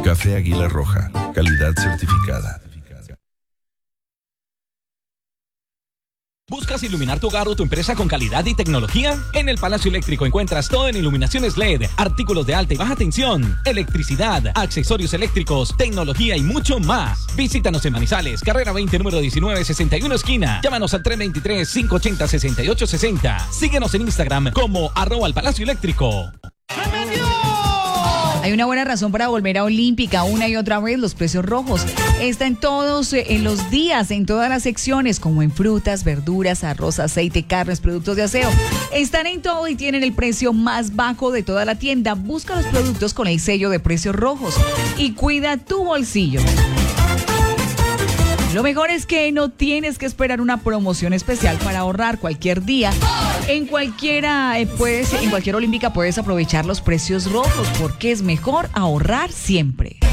Café Águila Roja, calidad certificada. ¿Buscas iluminar tu hogar o tu empresa con calidad y tecnología? En el Palacio Eléctrico encuentras todo en iluminaciones LED, artículos de alta y baja tensión, electricidad, accesorios eléctricos, tecnología y mucho más. Visítanos en Manizales, carrera 20, número 19, 61 esquina. Llámanos al 323-580-6860. Síguenos en Instagram como @Palacio Eléctrico. Hay una buena razón para volver a Olímpica una y otra vez. Los precios rojos están todos en los días, en todas las secciones, como en frutas, verduras, arroz, aceite, carnes, productos de aseo. Están en todo y tienen el precio más bajo de toda la tienda. Busca los productos con el sello de precios rojos y cuida tu bolsillo. Lo mejor es que no tienes que esperar una promoción especial para ahorrar cualquier día. En cualquier Olímpica puedes aprovechar los precios rojos porque es mejor ahorrar siempre.